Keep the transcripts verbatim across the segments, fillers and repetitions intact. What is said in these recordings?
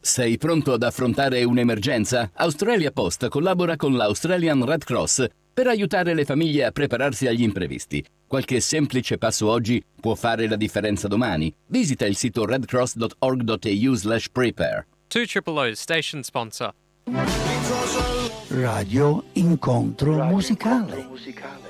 Sei pronto ad affrontare un'emergenza? Australia Post collabora con l'Australian Red Cross per aiutare le famiglie a prepararsi agli imprevisti. Qualche semplice passo oggi può fare la differenza domani. Visita il sito redcross dot org dot a u slash prepare. two O O station sponsor. Radio Incontro Radio Musicale. Incontro Musicale.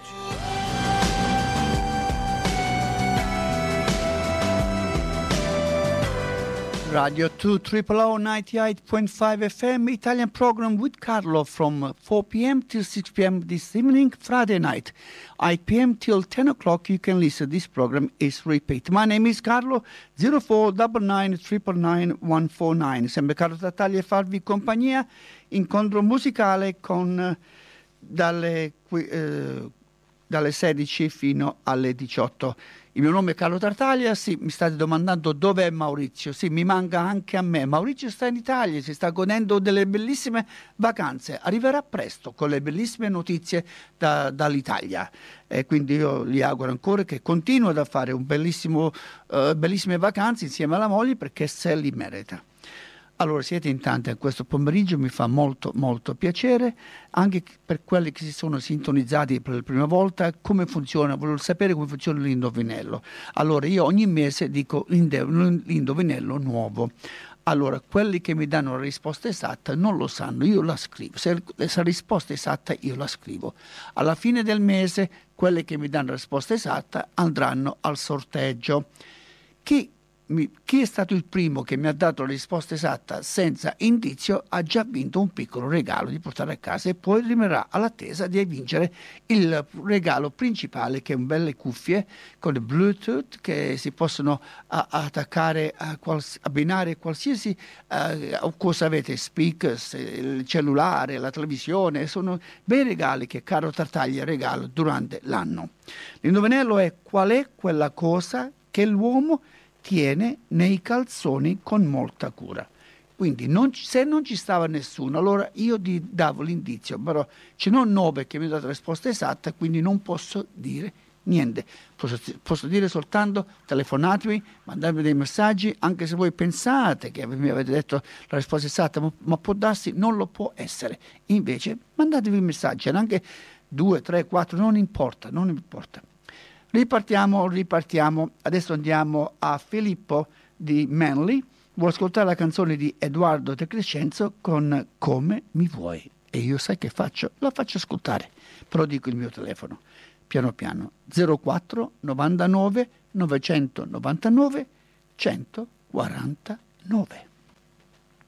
Radio two triple O ninety-eight point five F M Italian program with Carlo from four p.m. till six p.m. this evening, Friday night. eight p.m. till ten o'clock you can listen. This program is repeat. My name is Carlo, zero four nine nine nine nine one four nine. Sempre Carlo Tartaglia a farvi compagnia. Incontro musicale con eh, dalle, eh, dalle sedici fino alle diciotto. Il mio nome è Carlo Tartaglia. Sì, mi state domandando dove è Maurizio. Sì, mi manca anche a me. Maurizio sta in Italia, si sta godendo delle bellissime vacanze. Arriverà presto con le bellissime notizie da, dall'Italia. E quindi io gli auguro ancora che continui a fare un bellissimo, uh, bellissime vacanze insieme alla moglie, perché se li merita. Allora, siete in tanti a questo pomeriggio, mi fa molto molto piacere, anche per quelli che si sono sintonizzati per la prima volta, come funziona, voglio sapere come funziona l'indovinello. Allora, io ogni mese dico l'indovinello nuovo. Allora, quelli che mi danno la risposta esatta non lo sanno, io la scrivo. Se la risposta è esatta, io la scrivo. Alla fine del mese, quelli che mi danno la risposta esatta andranno al sorteggio. Chi Mi, chi è stato il primo che mi ha dato la risposta esatta senza indizio ha già vinto un piccolo regalo di portare a casa, e poi rimarrà all'attesa di vincere il regalo principale, che è un belle cuffie con il Bluetooth che si possono a, attaccare a quals, abbinare qualsiasi uh, cosa avete, speakers, il cellulare, la televisione. Sono bei regali che Carlo Tartaglia regala durante l'anno. L'indovinello è: qual è quella cosa che l'uomo tiene nei calzoni con molta cura? Quindi non, se non ci stava nessuno, allora io ti davo l'indizio, però ce n'ho nove che mi hanno dato la risposta esatta, quindi non posso dire niente. Posso, posso dire soltanto: telefonatemi, mandatemi dei messaggi, anche se voi pensate che mi avete detto la risposta esatta, ma, ma può darsi non lo può essere. Invece mandatevi messaggi, anche due, tre, quattro, non importa, non importa. Ripartiamo, ripartiamo. Adesso andiamo a Filippo di Manly. Vuoi ascoltare la canzone di Edoardo De Crescenzo con Come mi vuoi? E io sai che faccio? La faccio ascoltare. Però dico il mio telefono. Piano piano. zero quattro novantanove novecentonovantanove centoquarantanove.